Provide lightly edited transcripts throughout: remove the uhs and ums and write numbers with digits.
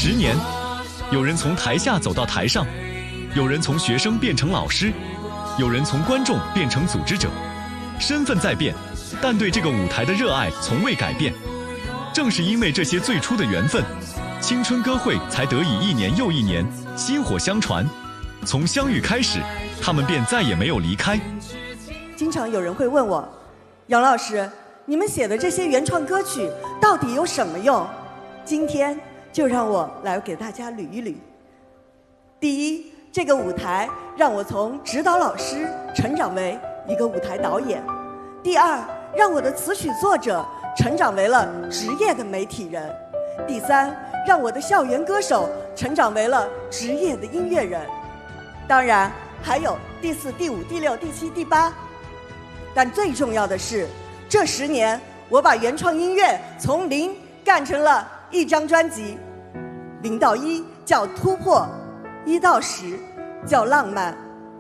10年，有人从台下走到台上，有人从学生变成老师，有人从观众变成组织者，身份在变，但对这个舞台的热爱从未改变。正是因为这些最初的缘分，青春歌会才得以1年又1年薪火相传。从相遇开始，他们便再也没有离开。 经常有人会问我，杨老师，你们写的这些原创歌曲到底有什么用？今天就让我来给大家捋一捋。第一，这个舞台让我从指导老师成长为一个舞台导演；第二，让我的词曲作者成长为了职业的媒体人；第三，让我的校园歌手成长为了职业的音乐人。当然还有第4、第5、第6、第7、第8。但最重要的是，这10年我把原创音乐从0干成了1张专辑。0到1叫突破，1到10叫浪漫。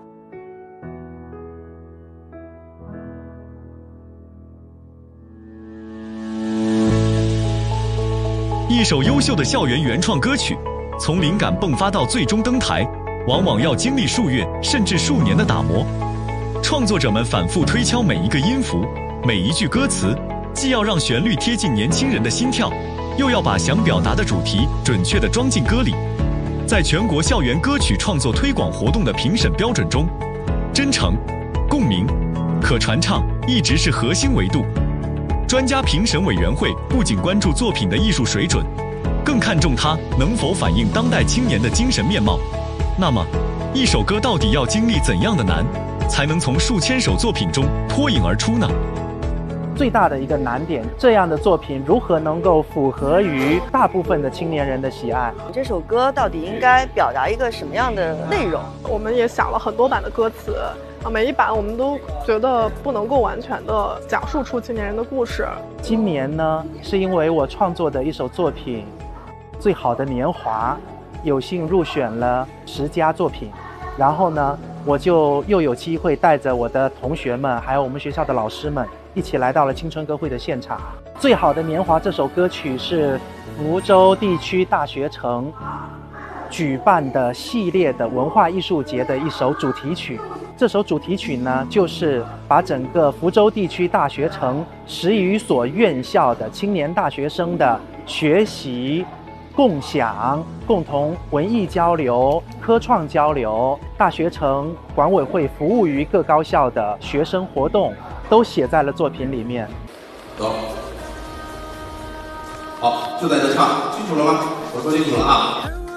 一首优秀的校园原创歌曲，从灵感迸发到最终登台，往往要经历数月甚至数年的打磨。创作者们反复推敲每一个音符，每一句歌词，既要让旋律贴近年轻人的心跳，又要把想表达的主题准确地装进歌里。在全国校园歌曲创作推广活动的评审标准中，真诚、共鸣、可传唱一直是核心维度。专家评审委员会不仅关注作品的艺术水准，更看重它能否反映当代青年的精神面貌。那么，一首歌到底要经历怎样的难，才能从数千首作品中脱颖而出呢？ 最大的一个难点，这样的作品如何能够符合于大部分的青年人的喜爱？ 这首歌到底应该表达一个什么样的内容？ 我们也想了很多版的歌词每一版我们都觉得不能够完全的讲述出青年人的故事。 今年呢，是因为我创作的一首作品《最好的年华》有幸入选了10佳作品，然后呢，我就又有机会带着我的同学们还有我们学校的老师们一起来到了青春歌会的现场。《最好的年华》这首歌曲是福州地区大学城举办的系列的文化艺术节的一首主题曲。这首主题曲呢，就是把整个福州地区大学城10余所院校的青年大学生的学习、共享、共同文艺交流、科创交流，大学城管委会服务于各高校的学生活动，都写在了作品里面。 走，好，就在这唱，清楚了吗？我说清楚了啊。